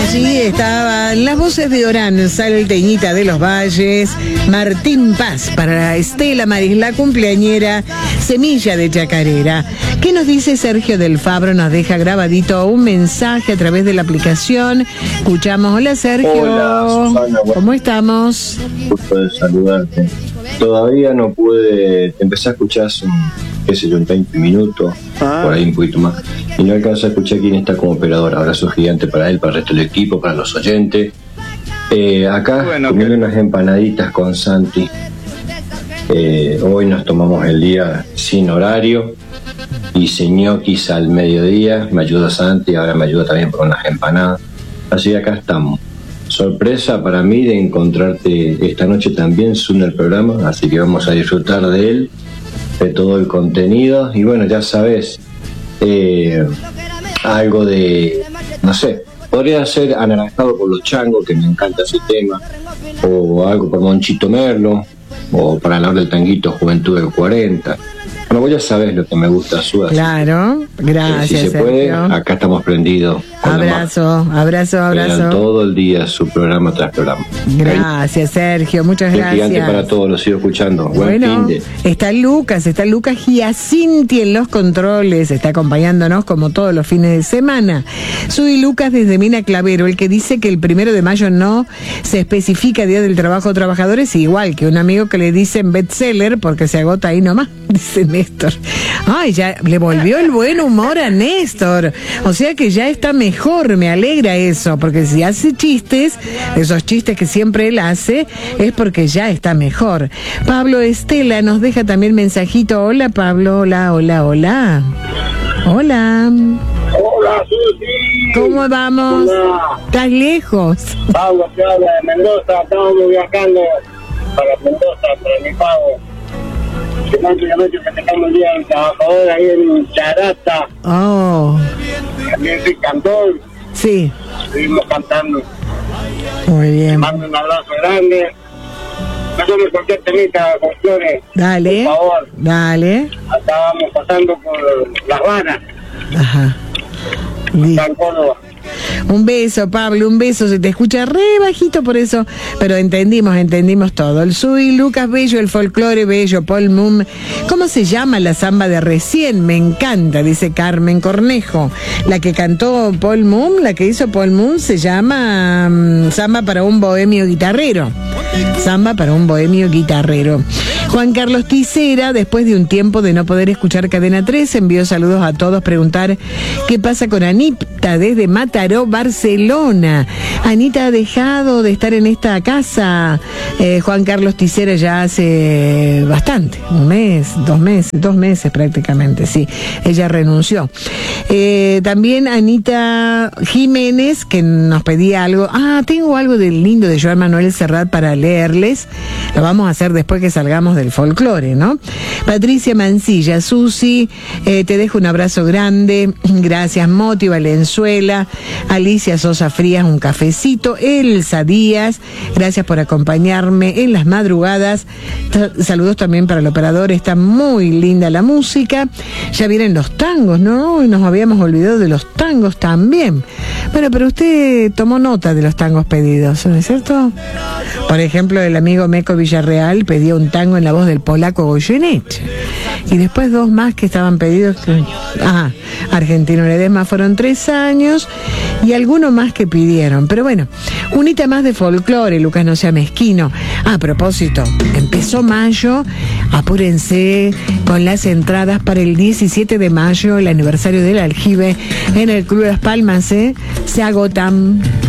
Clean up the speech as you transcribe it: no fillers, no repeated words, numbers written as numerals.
Allí estaban las voces de Orán, salteñita de los Valles, Martín Paz para Estela Maris, la cumpleañera, Semilla de Chacarera. ¿Qué nos dice Sergio del Fabro? Nos deja grabadito un mensaje a través de la aplicación. Escuchamos. Hola, Sergio. Hola, Susana. ¿Cómo estamos? Gusto de saludarte. Todavía no pude, empecé a escuchar hace, qué sé yo, en 20 minutos, por ahí un poquito más, y no alcanzo a escuchar quién está como operador. Abrazo gigante para él, para el resto del equipo, para los oyentes. Acá, comiendo unas empanaditas con Santi. Hoy nos tomamos el día sin horario, hice ñoquis al mediodía, me ayuda Santi, ahora me ayuda también por unas empanadas. Así que acá estamos. Sorpresa para mí de encontrarte esta noche también, en el programa, así que vamos a disfrutar de él, de todo el contenido, y bueno, ya sabes, algo de, no sé, podría ser Anaranjado por los Changos, que me encanta ese tema, o algo por Monchito Merlo, o para hablar del tanguito Juventud del 40. Bueno, vos ya sabés lo que me gusta, Suaz. Claro, gracias, si se Sergio. puede, acá estamos prendidos. Abrazo. Todo el día su programa tras programa. Gracias, Sergio, muchas gracias. Gigante para todos, los sigo escuchando. Buen fin de. Está Lucas Giacinti en los controles, está acompañándonos como todos los fines de semana. Soy Lucas desde Mina Clavero, el que dice que el 1 de mayo no se especifica Día del Trabajo de Trabajadores, igual que un amigo que le dicen bestseller porque se agota ahí nomás, dice Néstor. Ay, ya le volvió el buen humor a Néstor, o sea que ya está mejor, me alegra eso, porque si hace chistes, esos chistes que siempre él hace, es porque ya está mejor. Pablo Estela nos deja también mensajito. Hola, Pablo, hola. Hola, Susi. ¿cómo vamos? Hola. ¿Estás lejos? Pablo, te habla de Mendoza, estamos viajando para Mendoza, para mi pago. Prácticamente festejamos el Día del Trabajador ahí en Charata. Oh. También soy cantor. Sí. Seguimos cantando. Muy bien. Mando un abrazo grande. Hacemos cualquier temita con Flores. Dale. Por favor. Dale. Acá vamos pasando por La Habana. Ajá. Acá en Córdoba. Un beso, Pablo, un beso. Se te escucha re bajito por eso, pero entendimos todo. El Sui, Lucas Bello, el folclore bello, Paul Moon. ¿Cómo se llama la samba de recién? Me encanta, dice Carmen Cornejo. La que cantó Paul Moon, la que hizo Paul Moon, se llama Samba para un bohemio guitarrero. Samba para un bohemio guitarrero. Juan Carlos Ticera, después de un tiempo de no poder escuchar Cadena 3, envió saludos a todos, preguntar qué pasa con Anita desde Mataró, Barcelona. Anita ha dejado de estar en esta casa, Juan Carlos Ticera, ya hace bastante, un mes, 2 meses prácticamente, sí, ella renunció. También Anita Jiménez, que nos pedía algo. Tengo algo del lindo de Joan Manuel Serrat para leerles, lo vamos a hacer después que salgamos del folclore, ¿no? Patricia Mancilla, Susi, te dejo un abrazo grande, gracias. Moti Valenzuela, Alicia Sosa Frías, un cafecito. Elsa Díaz, gracias por acompañarme en las madrugadas. Saludos también para el operador, está muy linda la música. Ya vienen los tangos, ¿no? Y nos habíamos olvidado de los tangos también. Bueno, pero usted tomó nota de los tangos pedidos, ¿no es cierto? Por ejemplo, el amigo Meco Villarreal pedía un tango en la voz del polaco Goyeneche. Y después 2 más que estaban pedidos. Argentino Ledesma fueron 3 años y alguno más que pidieron. Pero bueno, unita más de folclore, Lucas, no sea mezquino. A propósito, empezó mayo, apúrense con las entradas para el 17 de mayo, el aniversario del aljibe en el Club Las Palmas, se agotan.